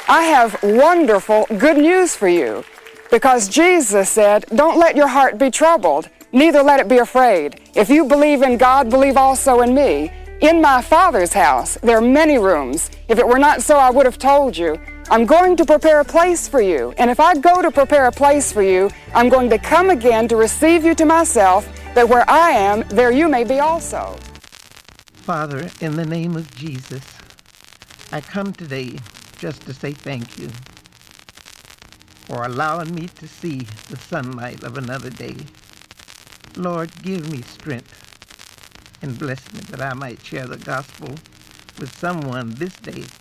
I have wonderful good news for you, because Jesus said, don't let your heart be troubled, neither let it be afraid. If you believe in God, believe also in me. In my Father's house, there are many rooms. If it were not so, I would have told you. I'm going to prepare a place for you. And if I go to prepare a place for you, I'm going to come again to receive you to myself, that where I am, there you may be also. Father, in the name of Jesus, I come today just to say thank you for allowing me to see the sunlight of another day. Lord, give me strength and bless me that I might share the gospel with someone this day